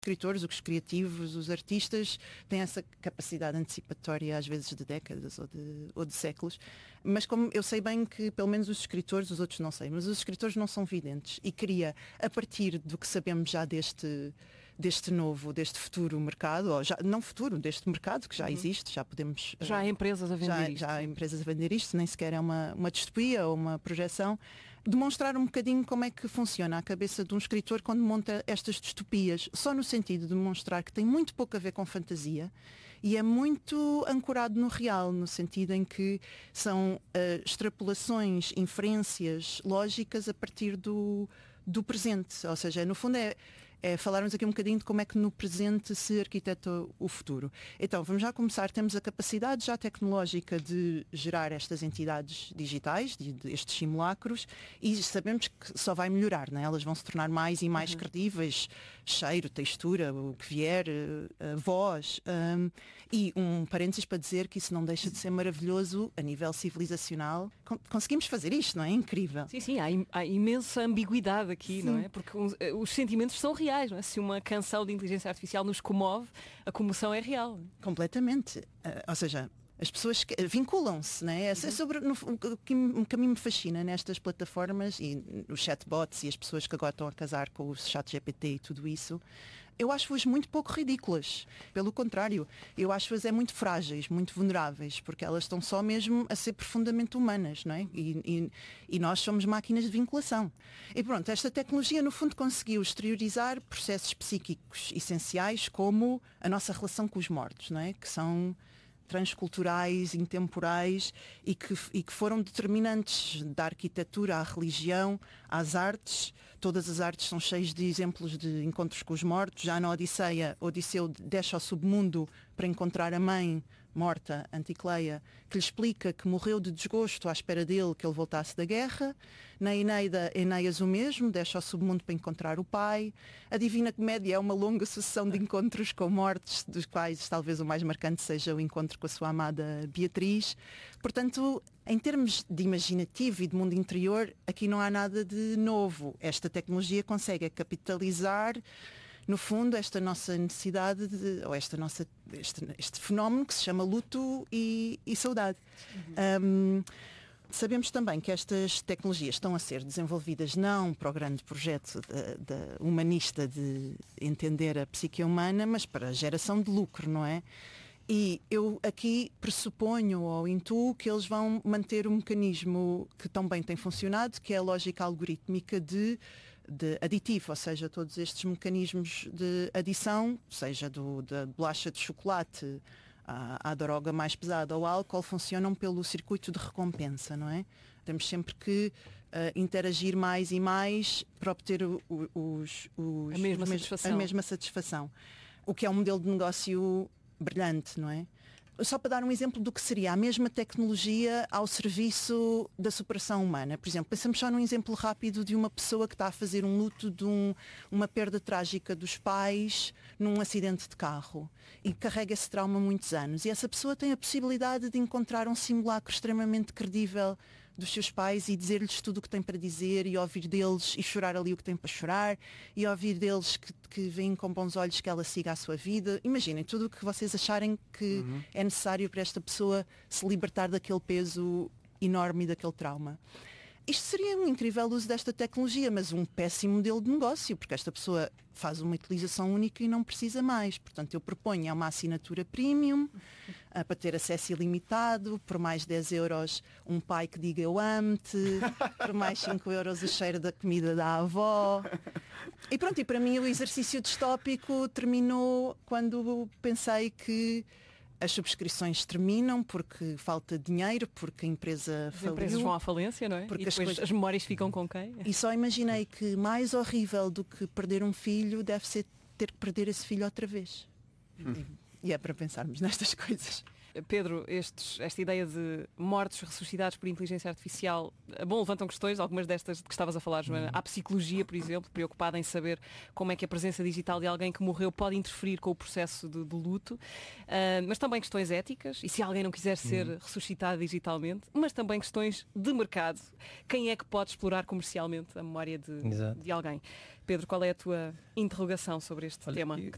escritores, os criativos, os artistas têm essa capacidade antecipatória, às vezes de décadas ou de séculos, mas como eu sei bem que pelo menos os escritores, os outros não sei, mas os escritores não são videntes, e queria, a partir do que sabemos já deste futuro mercado, ou já, não futuro, deste mercado que já existe, já podemos... Já há empresas a vender isto. Já há empresas a vender isto, nem sequer é uma distopia ou uma projeção, demonstrar um bocadinho como é que funciona a cabeça de um escritor quando monta estas distopias, só no sentido de demonstrar que tem muito pouco a ver com fantasia e é muito ancorado no real, no sentido em que são extrapolações, inferências lógicas a partir do presente, ou seja, no fundo é falarmos aqui um bocadinho de como é que no presente se arquiteta o futuro. Então, vamos já começar. Temos a capacidade já tecnológica de gerar estas entidades digitais, estes simulacros, e sabemos que só vai melhorar, não é? Elas vão se tornar mais e mais credíveis, cheiro, textura, o que vier, voz. E um parênteses para dizer que isso não deixa de ser maravilhoso a nível civilizacional. Conseguimos fazer isto, não é? Incrível. Sim, há imensa ambiguidade aqui, não é? Porque os sentimentos são reais. Não é? Se uma canção de inteligência artificial nos comove, a comoção é real. Completamente. Ou seja, as pessoas vinculam-se, não é? É sobre o que a mim me fascina nestas plataformas e os chatbots e as pessoas que agora estão a casar com o chat GPT e tudo isso. Eu acho-as muito pouco ridículas. Pelo contrário, eu acho-as muito frágeis, muito vulneráveis, porque elas estão só mesmo a ser profundamente humanas, não é? E nós somos máquinas de vinculação. E pronto, esta tecnologia no fundo conseguiu exteriorizar processos psíquicos essenciais como a nossa relação com os mortos, não é? Que são transculturais, intemporais e que foram determinantes da arquitetura, à religião, às artes. Todas as artes são cheias de exemplos de encontros com os mortos. Já na Odisseia, Odisseu desce ao submundo para encontrar a mãe morta, Anticleia, que lhe explica que morreu de desgosto à espera dele que ele voltasse da guerra. Na Eneida, Enéas o mesmo, desce ao submundo para encontrar o pai. A Divina Comédia é uma longa sucessão de encontros com mortes, dos quais talvez o mais marcante seja o encontro com a sua amada Beatriz. Portanto, em termos de imaginativo e de mundo interior, aqui não há nada de novo. Esta tecnologia consegue capitalizar, no fundo, esta nossa necessidade ou este fenómeno que se chama luto e saudade. Sabemos também que estas tecnologias estão a ser desenvolvidas não para o grande projeto da humanista de entender a psique humana, mas para a geração de lucro, não é? E eu aqui pressuponho ou intuo que eles vão manter um mecanismo que também tem funcionado, que é a lógica algorítmica de aditivo, ou seja, todos estes mecanismos de adição, seja da bolacha de chocolate à droga mais pesada ou álcool, funcionam pelo circuito de recompensa, não é? Temos sempre que interagir mais e mais para obter a mesma satisfação. O que é um modelo de negócio brilhante, não é? Só para dar um exemplo do que seria a mesma tecnologia ao serviço da superação humana. Por exemplo, pensamos só num exemplo rápido de uma pessoa que está a fazer um luto de uma perda trágica dos pais num acidente de carro e carrega esse trauma há muitos anos. E essa pessoa tem a possibilidade de encontrar um simulacro extremamente credível dos seus pais e dizer-lhes tudo o que tem para dizer e ouvir deles e chorar ali o que tem para chorar e ouvir deles que veem com bons olhos que ela siga a sua vida. Imaginem tudo o que vocês acharem que é necessário para esta pessoa se libertar daquele peso enorme e daquele trauma. Isto seria um incrível uso desta tecnologia, mas um péssimo modelo de negócio, porque esta pessoa faz uma utilização única e não precisa mais. Portanto, eu proponho uma assinatura premium para ter acesso ilimitado, por mais 10 euros um pai que diga eu amo-te, por mais 5 euros o cheiro da comida da avó. E pronto, e para mim o exercício distópico terminou quando pensei que as subscrições terminam porque falta dinheiro, porque a empresa faliu. As empresas vão à falência, não é? Porque e depois as memórias ficam com quem? E só imaginei que mais horrível do que perder um filho deve ser ter que perder esse filho outra vez. E é para pensarmos nestas coisas. Pedro, esta ideia de mortos ressuscitados por inteligência artificial, levantam questões, algumas destas que estavas a falar, Joana. Há psicologia, por exemplo, preocupada em saber como é que a presença digital de alguém que morreu pode interferir com o processo de luto, mas também questões éticas, e se alguém não quiser ser ressuscitado digitalmente, mas também questões de mercado. Quem é que pode explorar comercialmente a memória de alguém? Pedro, qual é a tua interrogação sobre este tema que